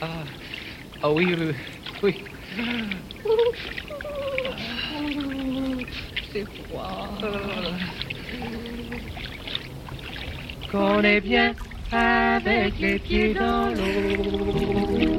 Ah oui, oui, oui. C'est froid. Qu'on est bien avec les pieds dans l'eau.